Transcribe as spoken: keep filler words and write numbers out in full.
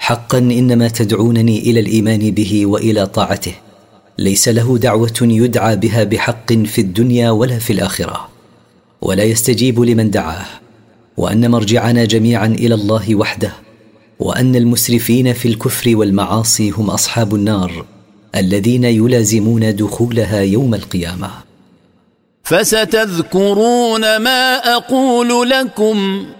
حقا إنما تدعونني إلى الإيمان به وإلى طاعته، ليس له دعوة يدعى بها بحق في الدنيا ولا في الآخرة، ولا يستجيب لمن دعاه، وأن مرجعنا جميعا إلى الله وحده، وأن المسرفين في الكفر والمعاصي هم أصحاب النار الذين يلازمون دخولها يوم القيامة. فستذكرون ما أقول لكم